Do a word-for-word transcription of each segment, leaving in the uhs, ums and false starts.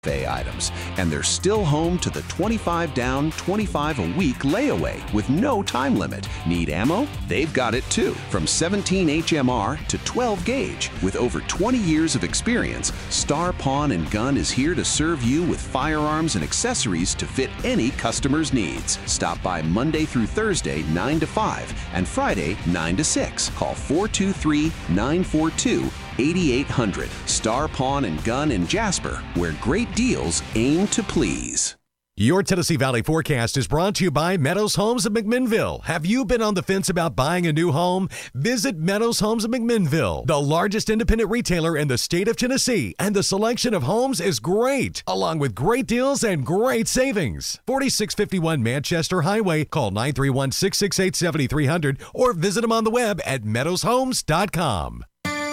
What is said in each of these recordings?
items, and they're still home to the twenty-five down, twenty-five a week layaway with no time limit. Need ammo? They've got it too. From seventeen H M R to twelve gauge. With over twenty years of experience, Star Pawn and Gun is here to serve you with firearms and accessories to fit any customer's needs. Stop by Monday through Thursday, nine to five, and Friday, nine to six. Call four two three, nine four two, eight eight hundred. Star Pawn and Gun in Jasper, where great deals aim to please. Your Tennessee Valley forecast is brought to you by Meadows Homes of McMinnville. Have you been on the fence about buying a new home? Visit Meadows Homes of McMinnville, the largest independent retailer in the state of Tennessee, and the selection of homes is great, along with great deals and great savings. forty-six fifty-one Manchester Highway. Call nine three one, six six eight, seven three zero zero or visit them on the web at meadows homes dot com.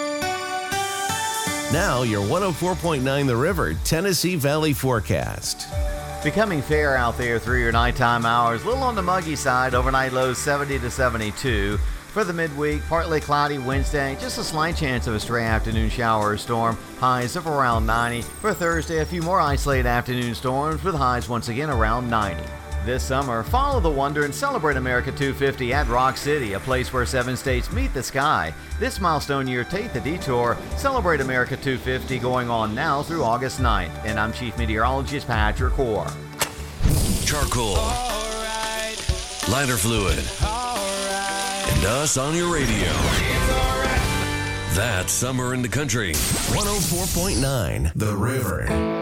Now your one oh four point nine The River Tennessee Valley forecast. Becoming fair out there through your nighttime hours. A little on the muggy side. Overnight lows seventy to seventy-two. For the midweek, partly cloudy Wednesday. Just a slight chance of a stray afternoon shower or storm. Highs of around ninety. For Thursday, a few more isolated afternoon storms with highs once again around ninety. This summer, follow the wonder and celebrate America two fifty at Rock City, a place where seven states meet the sky. This milestone year, take the detour. Celebrate America two fifty going on now through August ninth. And I'm Chief Meteorologist Patrick Hoare. Charcoal, right. Lighter fluid, right. And us on your radio. Right. That's Summer in the Country. one oh four point nine The River.